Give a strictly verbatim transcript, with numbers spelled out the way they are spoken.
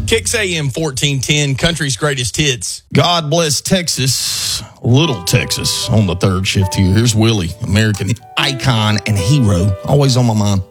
Kicks A M fourteen ten, country's greatest hits. God bless Texas, Little Texas, on the third shift here. Here's Willie, American icon and hero, always on my mind.